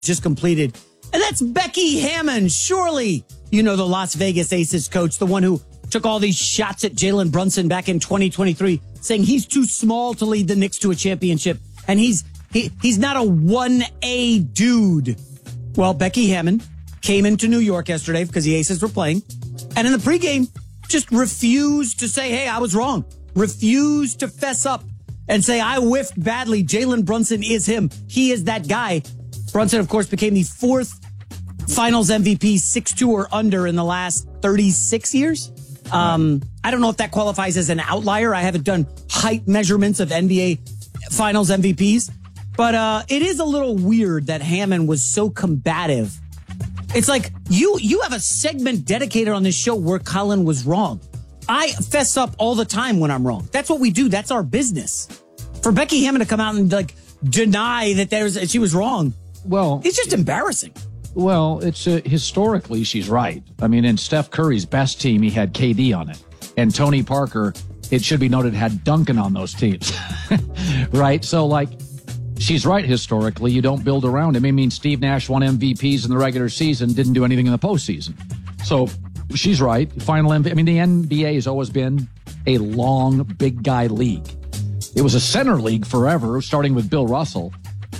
just completed. And that's Becky Hammon. Surely, you know, the Las Vegas Aces coach, the one who took all these shots at Jalen Brunson back in 2023, saying he's too small to lead the Knicks to a championship. And he's not a 1A dude. Well, Becky Hammon came into New York yesterday because the Aces were playing. And in the pregame, just refused to say, hey, I was wrong. Refused to fess up and say, I whiffed badly. Jalen Brunson is him. He is that guy. Brunson, of course, became the fourth Finals MVP, 6'2" or under in the last 36 years. I don't know if that qualifies as an outlier. I haven't done height measurements of NBA Finals MVPs. But it is a little weird that Hammon was so combative. It's like you have a segment dedicated on this show where Colin was wrong. I fess up all the time when I'm wrong. That's what we do. That's our business. For Becky Hammon to come out and like deny that she was wrong, well, it's just embarrassing. Well, it's historically she's right. I mean, in Steph Curry's best team, he had KD on it, and Tony Parker, it should be noted, had Duncan on those teams, right? So, like, she's right historically. You don't build around him. I mean, Steve Nash won MVPs in the regular season, didn't do anything in the postseason. So she's right. Final MVP. I mean, the NBA has always been a long, big guy league. It was a center league forever, starting with Bill Russell.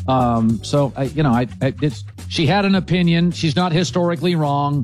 She had an opinion. She's not historically wrong.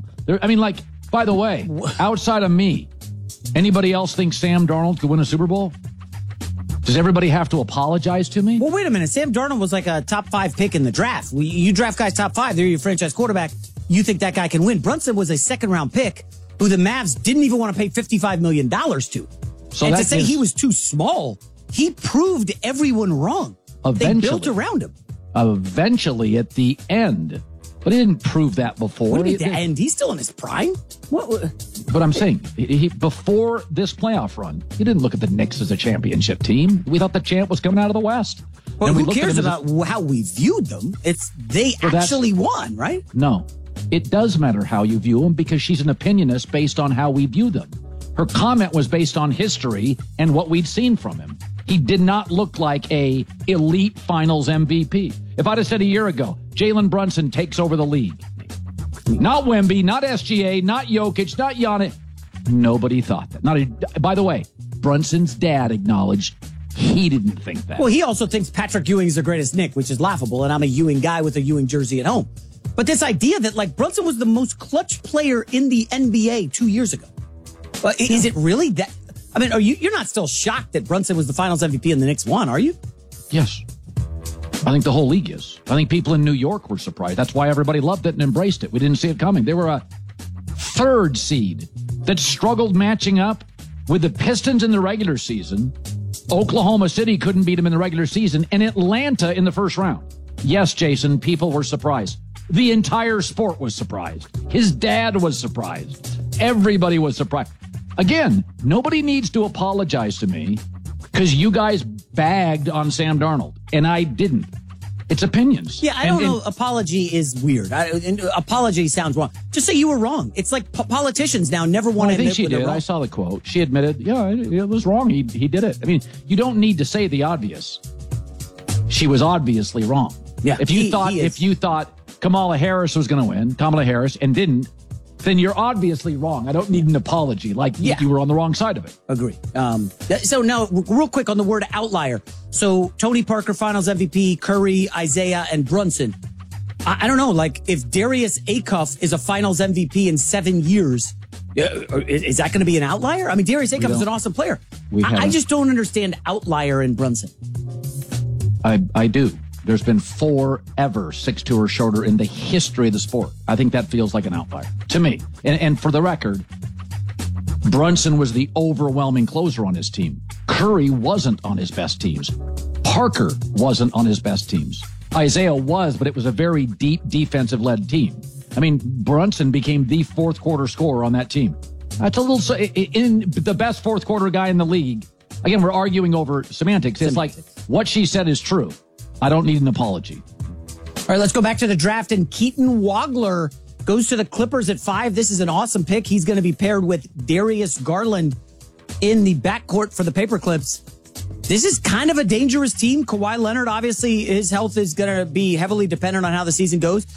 By the way, outside of me, anybody else think Sam Darnold could win a Super Bowl? Does everybody have to apologize to me? Well, wait a minute. Sam Darnold was like a top 5 pick in the draft. You draft guys top 5. They're your franchise quarterback. You think that guy can win. Brunson was a second-round pick who the Mavs didn't even want to pay $55 million to. So and to say he was too small, he proved everyone wrong. They built around him. Eventually, at the end. But he didn't prove that before. What do you mean, the end? He's still in his prime? What? But I'm saying, before this playoff run, he didn't look at the Knicks as a championship team. We thought the champ was coming out of the West. Well, who cares about how we viewed them? They actually won, right? No. It does matter how you view them because she's an opinionist based on how we view them. Her comment was based on history and what we'd seen from him. He did not look like a elite finals MVP. If I'd have said a year ago, Jalen Brunson takes over the league. Not Wemby, not SGA, not Jokic, not Giannis. Nobody thought that. By the way, Brunson's dad acknowledged he didn't think that. Well, he also thinks Patrick Ewing is the greatest Knick, which is laughable, and I'm a Ewing guy with a Ewing jersey at home. But this idea that, like, Brunson was the most clutch player in the NBA 2 years ago. Is it really that? I mean, you're not still shocked that Brunson was the Finals MVP and the Knicks won, are you? Yes. I think the whole league is. I think people in New York were surprised. That's why everybody loved it and embraced it. We didn't see it coming. They were a third seed that struggled matching up with the Pistons in the regular season. Oklahoma City couldn't beat them in the regular season, and Atlanta in the first round. Yes, Jason, people were surprised. The entire sport was surprised. His dad was surprised. Everybody was surprised. Again, nobody needs to apologize to me because you guys bagged on Sam Darnold, and I didn't. It's opinions. Yeah, I don't know. Apology is weird. Apology sounds wrong. Just say you were wrong. It's like politicians now never want to admit when they're wrong. I saw the quote. She admitted, yeah, it was wrong. He did it. I mean, you don't need to say the obvious. She was obviously wrong. Yeah, if you thought Kamala Harris was going to win, Kamala Harris, and didn't, then you're obviously wrong. I don't need an apology. You were on the wrong side of it. Agree. So now, real quick on the word outlier. So Tony Parker, Finals MVP, Curry, Isaiah, and Brunson. I don't know. Like, if Darius Acuff is a Finals MVP in 7 years, is that going to be an outlier? I mean, Darius Acuff is an awesome player. I just don't understand outlier in Brunson. I do. There's been 4 ever 6'2" or shorter in the history of the sport. I think that feels like an outlier to me. And for the record, Brunson was the overwhelming closer on his team. Curry wasn't on his best teams. Parker wasn't on his best teams. Isaiah was, but it was a very deep defensive-led team. I mean, Brunson became the fourth quarter scorer on that team. That's a little, in the best fourth quarter guy in the league. Again, we're arguing over semantics. It's like what she said is true. I don't need an apology. All right, let's go back to the draft. And Keaton Wagler goes to the Clippers at 5. This is an awesome pick. He's going to be paired with Darius Garland in the backcourt for the Paperclips. this is kind of a dangerous team. Kawhi Leonard, obviously, his health is going to be heavily dependent on how the season goes.